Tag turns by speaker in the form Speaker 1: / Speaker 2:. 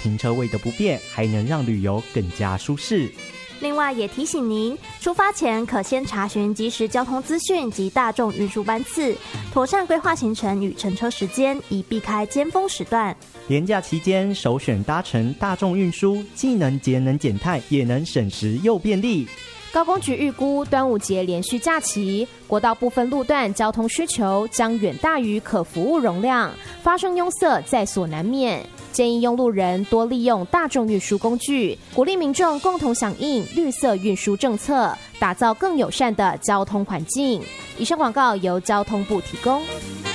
Speaker 1: 停车位的不便，还能让旅游更加舒适。
Speaker 2: 另外也提醒您，出发前可先查询即时交通资讯及大众运输班次，妥善规划行程与乘车时间，以避开尖峰时段。
Speaker 1: 连假期间首选搭乘大众运输，既能节能减碳，也能省时又便利。
Speaker 3: 高工局预估端午节连续假期，国道部分路段交通需求将远大于可服务容量，发生拥塞在所难免。建议用路人多利用大众运输工具，鼓励民众共同响应绿色运输政策，打造更友善的交通环境。以上广告由交通部提供。